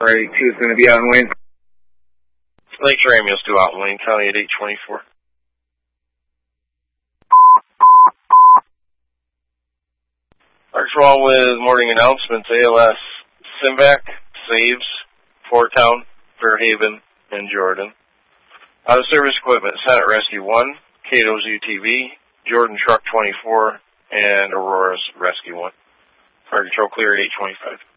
Ready 2 is going to be out in Wayne. Lakeshore Ambulance 2 out in Wayne County at 824. Patrol with morning announcements. ALS Simvac saves Fort Town, Fairhaven, and Jordan. Out of service equipment, Senate Rescue 1, Cato's UTV, Jordan Truck 24, and Aurora's Rescue 1. Fire control clear at 825.